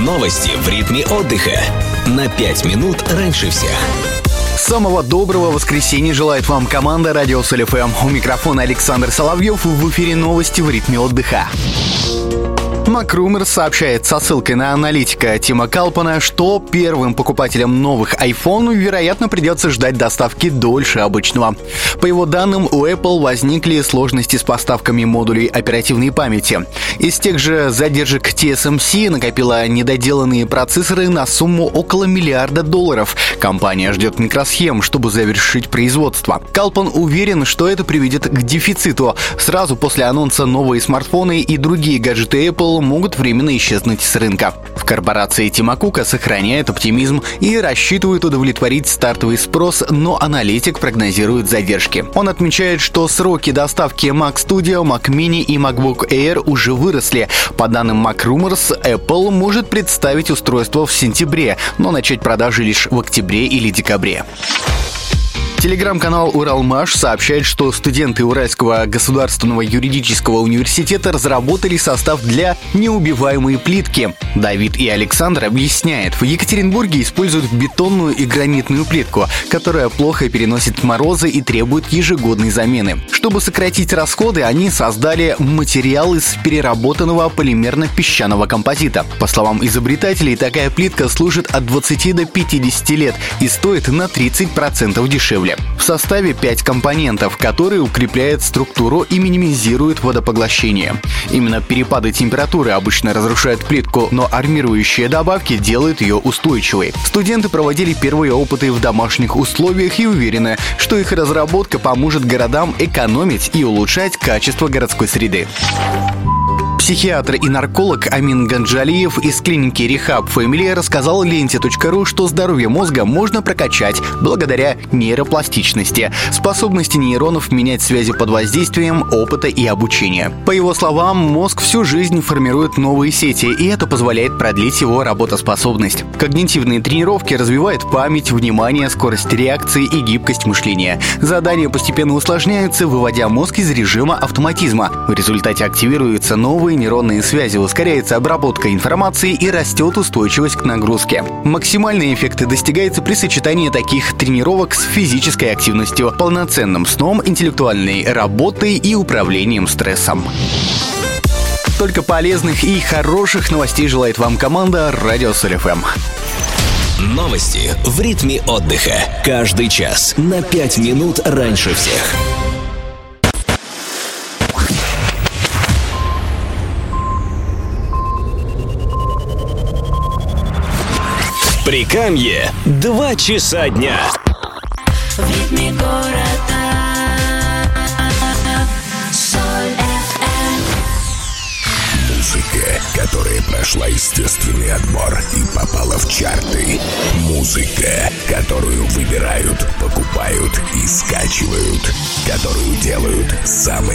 Новости в ритме отдыха. На 5 минут раньше всех. Самого доброго воскресенья желает вам команда Радио Соль ФМ. У микрофона Александр Соловьев, в эфире новости в ритме отдыха. MacRumors сообщает со ссылкой на аналитика Тима Калпана, что первым покупателям новых iPhone, вероятно, придется ждать доставки дольше обычного. По его данным, у Apple возникли сложности с поставками модулей оперативной памяти. Из тех же задержек TSMC накопила недоделанные процессоры на сумму около $1 миллиарда. Компания ждет микросхем, чтобы завершить производство. Калпан уверен, что это приведет к дефициту. Сразу после анонса новые смартфоны и другие гаджеты Apple могут временно исчезнуть с рынка. В корпорации Тима Кука сохраняют оптимизм и рассчитывают удовлетворить стартовый спрос, но аналитик прогнозирует задержки. Он отмечает, что сроки доставки Mac Studio, Mac Mini и MacBook Air уже выросли. По данным MacRumors, Apple может представить устройство в сентябре, но начать продажи лишь в октябре или декабре. Телеграм-канал «Уралмаш» сообщает, что студенты Уральского государственного юридического университета разработали состав для неубиваемой плитки. Давид и Александр объясняют, в Екатеринбурге используют бетонную и гранитную плитку, которая плохо переносит морозы и требует ежегодной замены. Чтобы сократить расходы, они создали материал из переработанного полимерно-песчаного композита. По словам изобретателей, такая плитка служит от 20 до 50 лет и стоит на 30% дешевле. В составе 5 компонентов, которые укрепляют структуру и минимизируют водопоглощение. Именно перепады температуры обычно разрушают плитку, но армирующие добавки делают ее устойчивой. Студенты проводили первые опыты в домашних условиях и уверены, что их разработка поможет городам экономить и улучшать качество городской среды. Психиатр и нарколог Амин Ганджалиев из клиники Rehab Family рассказал ленте.ру, что здоровье мозга можно прокачать благодаря нейропластичности, способности нейронов менять связи под воздействием опыта и обучения. По его словам, мозг всю жизнь формирует новые сети, и это позволяет продлить его работоспособность. Когнитивные тренировки развивают память, внимание, скорость реакции и гибкость мышления. Задания постепенно усложняются, выводя мозг из режима автоматизма. В результате активируются новые нейронные связи, ускоряется обработка информации и растет устойчивость к нагрузке. Максимальные эффекты достигаются при сочетании таких тренировок с физической активностью, полноценным сном, интеллектуальной работой и управлением стрессом. Только полезных и хороших новостей желает вам команда Радио Соль ФМ. Новости в ритме отдыха. Каждый час на 5 минут раньше всех. Прикамье, 2 часа дня. В ритме города Соль ФМ. Музыка, которая прошла естественный отбор и попала в чарты. Музыка, которую выбирают, покупают и скачивают. Которую делают самой